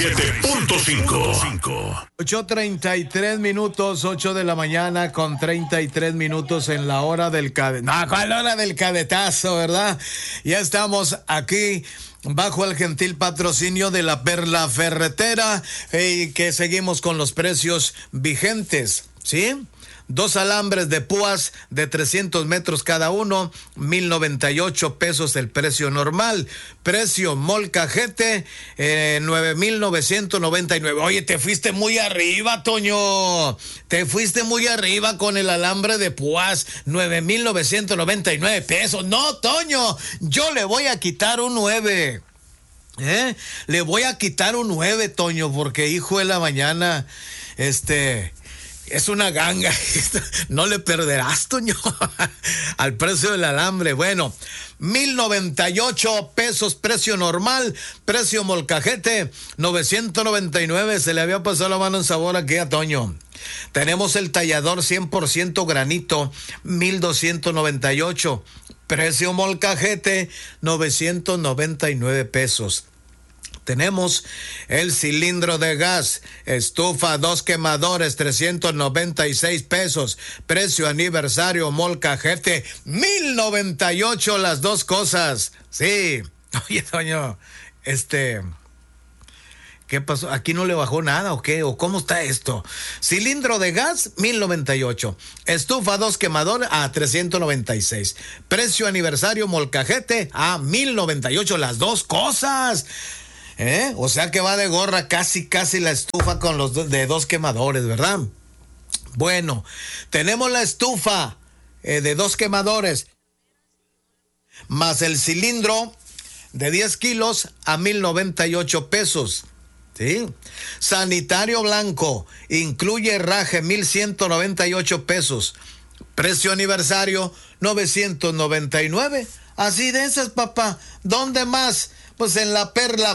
97.5. 8:33 minutos, 8 de la mañana con 33 minutos en la hora del cadetazo. No, ¿cuál hora del cadetazo, verdad? Ya estamos aquí bajo el gentil patrocinio de la Perla Ferretera y que seguimos con los precios vigentes, ¿sí? 2 alambres de púas de 300 metros cada uno, 1,098 pesos el precio normal. Precio molcajete, 9,999. Oye, te fuiste muy arriba, Toño. Te fuiste muy arriba con el alambre de púas, 9,999 pesos. No, Toño, yo le voy a quitar un 9. Le voy a quitar un 9, Toño, porque hijo de la mañana, es una ganga. No le perderás, Toño, al precio del alambre. Bueno, 1,098 pesos, precio normal. Precio molcajete, 999. Se le había pasado la mano en sabor aquí a Toño. Tenemos el tallador 100% granito, 1,298. Precio molcajete, 999 pesos. Tenemos el cilindro de gas, estufa, 2 quemadores, 396 pesos. Precio aniversario molcajete, 1,098 las dos cosas. Sí. Oye, Toño, ¿qué pasó? ¿Aquí no le bajó nada o qué? ¿O cómo está esto? Cilindro de gas, 1,098. Estufa, 2 quemadores, a 396. Precio aniversario molcajete, a 1,098 las dos cosas. O sea que va de gorra casi la estufa con los de 2 quemadores, ¿verdad? Bueno, tenemos la estufa de 2 quemadores más el cilindro de 10 kilos a 1,098 pesos. ¿Sí? Sanitario blanco, incluye herraje, 1,198 pesos. Precio aniversario, 999. Así de esas, papá. ¿Dónde más? Pues en la Perla